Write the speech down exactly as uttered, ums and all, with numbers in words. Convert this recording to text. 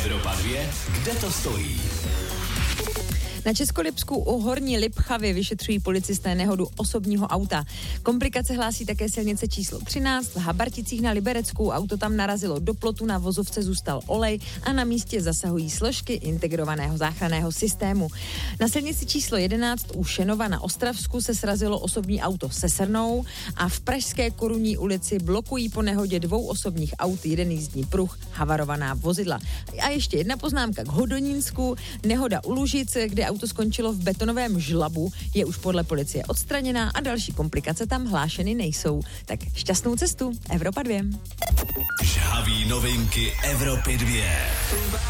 Evropa dva, kde to stojí? Na Českolipsku u Horní Lipchavy vyšetřují policisté nehodu osobního auta. Komplikace hlásí také silnice číslo třináct. V Habarticích na Liberecku auto tam narazilo do plotu, na vozovce zůstal olej a na místě zasahují složky integrovaného záchranného systému. Na silnici číslo jedenáct u Šenova na Ostravsku se srazilo osobní auto se srnou a v pražské Korunní ulici blokují po nehodě dvou osobních aut jeden jízdní pruh havarovaná vozidla. A ještě jedna poznámka k Hodonínsku. Nehoda u Lužic, kde auto skončilo v betonovém žlabu, je už podle policie odstraněná a další komplikace tam hlášeny nejsou. Tak šťastnou cestu, Evropa dva. Žhaví novinky Evropy dva.